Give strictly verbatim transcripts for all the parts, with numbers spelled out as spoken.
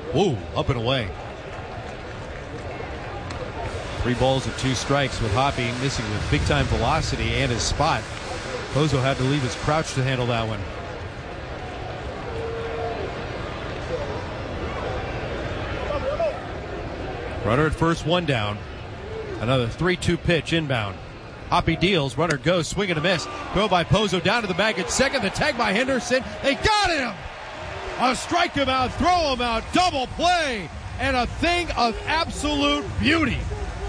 Woo, up and away. Three balls and two strikes with Hoppy missing with big-time velocity and his spot. Pozo had to leave his crouch to handle that one. Runner at first, one down. Another three two pitch inbound. Hoppy deals, runner goes, swing and a miss. Throw by Pozo down to the bag at second. The tag by Henderson. They got him! A strike him out, throw him out, double play, and a thing of absolute beauty.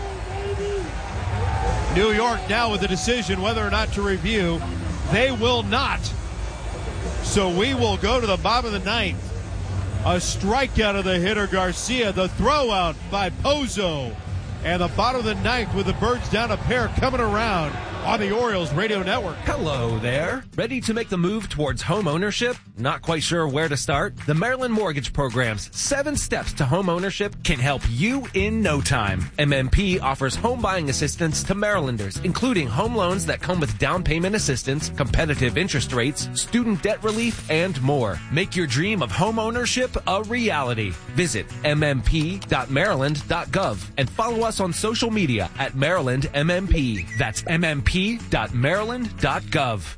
New York now with the decision whether or not to review. They will not. So we will go to the bottom of the ninth. A strikeout of the hitter Garcia. The throw out by Pozo. And the bottom of the ninth with the Birds down a pair coming around on the Orioles Radio Network. Hello there. Ready to make the move towards home ownership? Not quite sure where to start? The Maryland Mortgage Program's seven steps to home ownership can help you in no time. M M P offers home buying assistance to Marylanders, including home loans that come with down payment assistance, competitive interest rates, student debt relief, and more. Make your dream of home ownership a reality. Visit m m p dot maryland dot gov and follow us on social media at Maryland M M P. That's m m p dot maryland dot gov.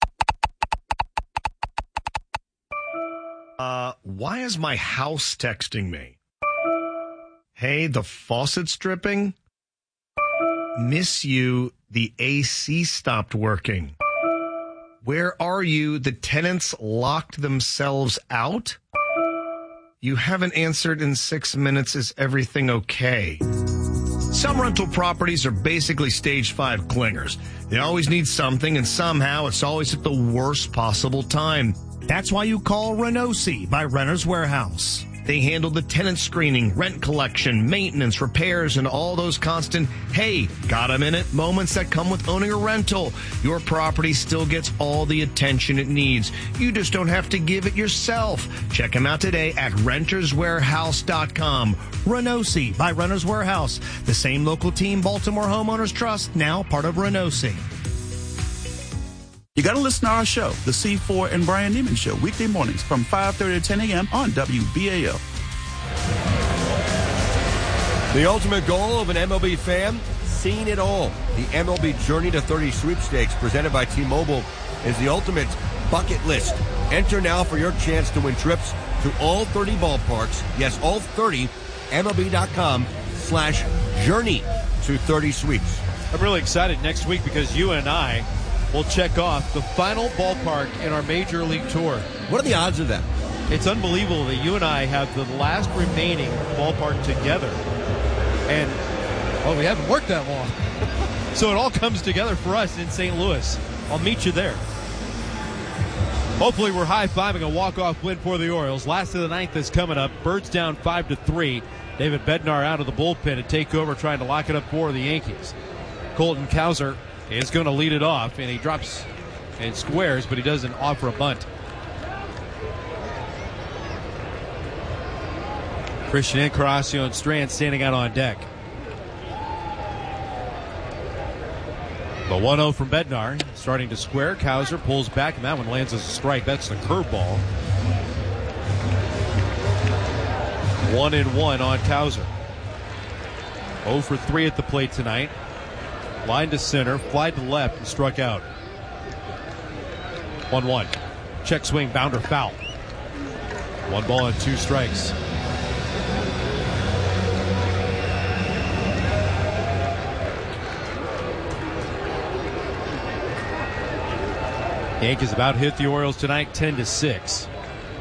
Uh, why is my house texting me? Hey, the faucet's dripping? Miss you, the A C stopped working. Where are you? The tenants locked themselves out? You haven't answered in six minutes. Is everything okay? Some rental properties are basically stage five clingers. They always need something, and somehow it's always at the worst possible time. That's why you call Renosi by Renter's Warehouse. They handle the tenant screening, rent collection, maintenance, repairs, and all those constant, hey, got a minute moments that come with owning a rental. Your property still gets all the attention it needs. You just don't have to give it yourself. Check them out today at renters warehouse dot com. Renosi by Renter's Warehouse. The same local team Baltimore Homeowners Trust, now part of Renosi. You got to listen to our show, The C four and Brian Neiman Show, weekday mornings from five thirty to ten a.m. on W B A L. The ultimate goal of an M L B fan, seeing it all. The M L B Journey to thirty sweepstakes presented by T-Mobile is the ultimate bucket list. Enter now for your chance to win trips to all thirty ballparks. Yes, all thirty. M L B dot com slash journey to thirty sweeps. I'm really excited next week because you and I will check off the final ballpark in our Major League Tour. What are the odds of that? It's unbelievable that you and I have the last remaining ballpark together. And, well, we haven't worked that long. So it all comes together for us in Saint Louis. I'll meet you there. Hopefully we're high-fiving a walk-off win for the Orioles. Last of the ninth is coming up. Birds down five to three. David Bednar out of the bullpen to take over, trying to lock it up for the Yankees. Colton Cowser is going to lead it off, and he drops and squares, but he doesn't offer a bunt. Christian Encarnacion and Strand standing out on deck. The one oh from Bednar, starting to square. Cowser pulls back, and that one lands as a strike. That's the curveball. One and one on Cowser. oh for three at the plate tonight. Line to center, fly to left, and struck out. one one. Check swing, bounder foul. One ball and two strikes. Yankees about hit the Orioles tonight, ten to six.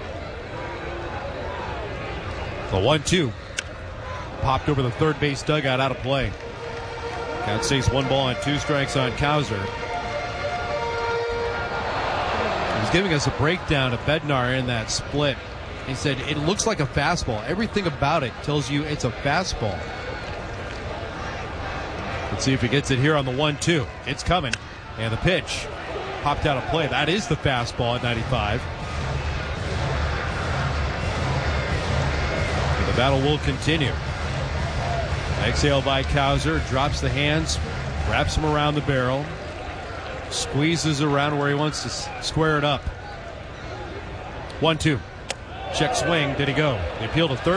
The one two. Popped over the third base dugout, out of play. Count stays one ball and two strikes on Cowser. He was giving us a breakdown of Bednar in that split. He said it looks like a fastball. Everything about it tells you it's a fastball. Let's see if he gets it here on the one two. It's coming. And the pitch popped out of play. That is the fastball at ninety-five. And the battle will continue. Exhale by Cowser, drops the hands, wraps him around the barrel, squeezes around where he wants to s- square it up. one two. Check swing. Did he go? The appeal to third.